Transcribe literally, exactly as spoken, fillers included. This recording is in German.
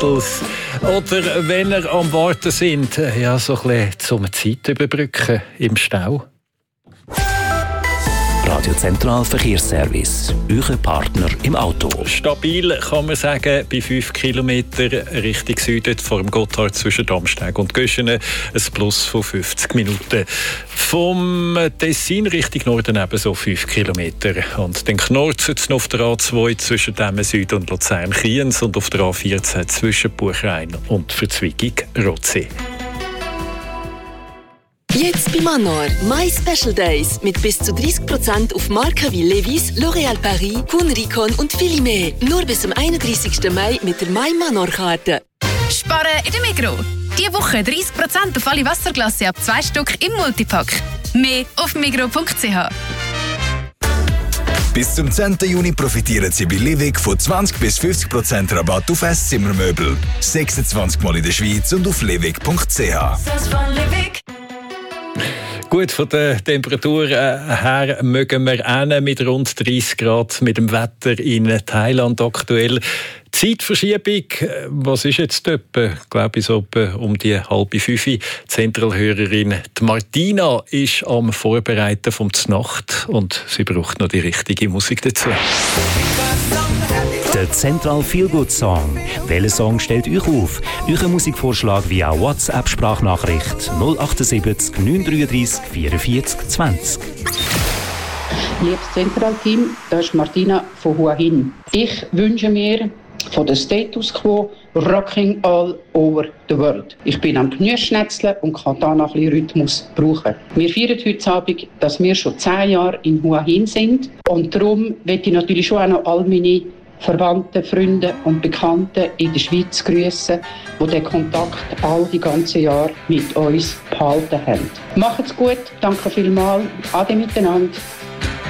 Shuttles. Oder wenn ihr am Warten sind, ja, so ein bisschen zum Zeit überbrücken im Stau. Radio Zentral Verkehrsservice, euer Partner im Auto. Stabil kann man sagen, bei fünf Kilometern Richtung Süden vor dem Gotthard zwischen Damsteg und Göschenen ein Plus von fünfzig Minuten. Vom Tessin Richtung Norden ebenso fünf Kilometer. Und dann knurrt es noch auf der A zwei zwischen Demmen Süd und Luzern-Kriens und auf der A vierzehn zwischen Buchrein und Verzweigung Rotsee. Jetzt bei Manor. My Special Days mit bis zu dreißig Prozent auf Marken wie Levi's, L'Oréal Paris, Kunrikon und viele mehr. Nur bis zum einunddreißigsten Mai mit der My Manor-Karte. Sparen in der Migros. Diese Woche dreißig Prozent auf alle Wasserglasse ab zwei Stück im Multipack. Mehr auf migros punkt c h. Bis zum zehnten Juni profitieren Sie bei Livig von zwanzig bis fünfzig Prozent Rabatt auf Esszimmermöbel. sechsundzwanzig Mal in der Schweiz und auf livig punkt c h. Gut, von der Temperatur her mögen wir hin mit rund dreißig Grad mit dem Wetter in Thailand aktuell. Zeitverschiebung, was ist jetzt etwa? Ich glaube, so um die halbe fünf. Die Zentralhörerin die Martina ist am Vorbereiten vom Znacht und sie braucht noch die richtige Musik dazu. Der Zentral Feel Good Song. Welcher Song stellt euch auf? Euer Musikvorschlag via WhatsApp-Sprachnachricht null achtundsiebzig neun dreiunddreißig vierundvierzig zwanzig. Liebes Zentralteam, das ist Martina von Hua Hin. Ich wünsche mir von der Status Quo Rocking All Over the World. Ich bin am Gemüseschnetzeln und kann da noch ein bisschen Rhythmus brauchen. Wir feiern heute Abend, dass wir schon zehn Jahre in Hua Hin sind. Und darum möchte ich natürlich schon auch noch all meine Verwandten, Freunde und Bekannten in der Schweiz grüßen, die den Kontakt all die ganzen Jahre mit uns behalten haben. Macht's gut, danke vielmals, ade miteinander.